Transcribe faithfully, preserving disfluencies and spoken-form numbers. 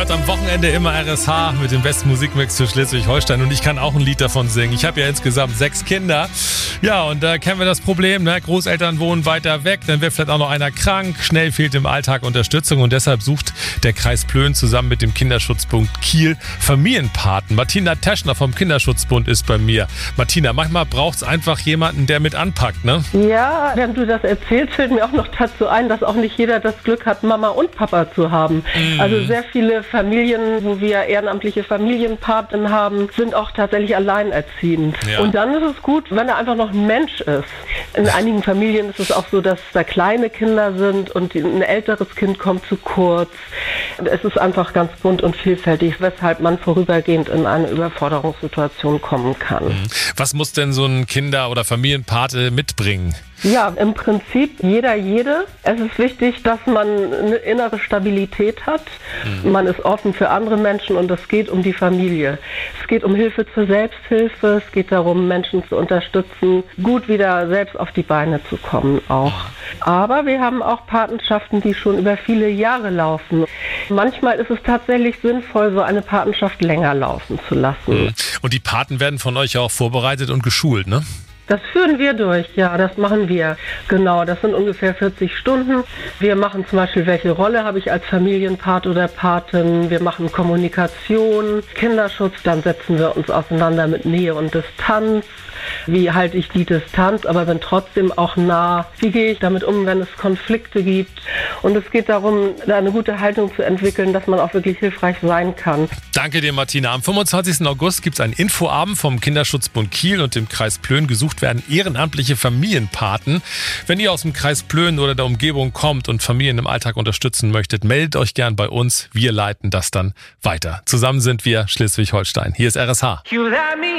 Am Wochenende immer R S H mit dem besten Musikmix für Schleswig-Holstein und ich kann auch ein Lied davon singen. Ich habe ja insgesamt sechs Kinder. Ja, und da kennen wir das Problem, ne? Großeltern wohnen weiter weg, dann wird vielleicht auch noch einer krank, schnell fehlt im Alltag Unterstützung und deshalb sucht der Kreis Plön zusammen mit dem Kinderschutzbund Kiel Familienpaten. Martina Teschner vom Kinderschutzbund ist bei mir. Martina, manchmal braucht es einfach jemanden, der mit anpackt, ne? Ja, während du das erzählst, fällt mir auch noch dazu ein, dass auch nicht jeder das Glück hat, Mama und Papa zu haben. Mm. Also sehr viele Familien, wo wir ehrenamtliche Familienpaten haben, sind auch tatsächlich alleinerziehend. Ja. Und dann ist es gut, wenn er einfach noch ein Mensch ist. In einigen Familien ist es auch so, dass da kleine Kinder sind und ein älteres Kind kommt zu kurz. Es ist einfach ganz bunt und vielfältig, weshalb man vorübergehend in eine Überforderungssituation kommen kann. Was muss denn so ein Kinder- oder Familienpate mitbringen? Ja, im Prinzip jeder, jede. Es ist wichtig, dass man eine innere Stabilität hat. Mhm. Man ist offen für andere Menschen und es geht um die Familie. Es geht um Hilfe zur Selbsthilfe. Es geht darum, Menschen zu unterstützen, gut wieder selbst auf die Beine zu kommen auch. Aber wir haben auch Patenschaften, die schon über viele Jahre laufen. Manchmal ist es tatsächlich sinnvoll, so eine Patenschaft länger laufen zu lassen. Und die Paten werden von euch auch vorbereitet und geschult, ne? Das führen wir durch, ja, das machen wir. Genau, das sind ungefähr vierzig Stunden. Wir machen zum Beispiel, welche Rolle habe ich als Familienpat oder Patin. Wir machen Kommunikation, Kinderschutz, dann setzen wir uns auseinander mit Nähe und Distanz. Wie halte ich die Distanz, aber bin trotzdem auch nah? Wie gehe ich damit um, wenn es Konflikte gibt? Und es geht darum, eine gute Haltung zu entwickeln, dass man auch wirklich hilfreich sein kann. Danke dir, Martina. Am fünfundzwanzigsten August gibt es einen Infoabend vom Kinderschutzbund Kiel und dem Kreis Plön. Gesucht werden ehrenamtliche Familienpaten. Wenn ihr aus dem Kreis Plön oder der Umgebung kommt und Familien im Alltag unterstützen möchtet, meldet euch gern bei uns. Wir leiten das dann weiter. Zusammen sind wir Schleswig-Holstein. Hier ist R S H.